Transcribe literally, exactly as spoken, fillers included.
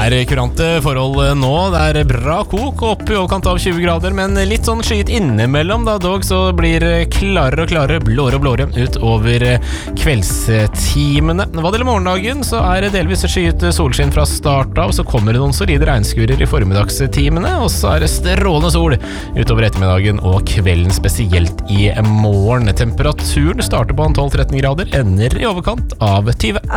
er kurante forhold nå, det er bra kok opp I overkant av tjue grader, men litt sånn skyet innimellom da dog, så blir klarere og klarere, blåre og blåre ut over kveldstimene. Hva det gjelder morgendagen, så er det delvis skyet solskinn fra start av, så kommer det noen solide regnskurer I formiddagstimene, og så er det strålende sol utover ettermiddagen og kvelden, spesielt I morgen. Temperaturen starter på tolv til tretten grader, ender I overkant av tjue.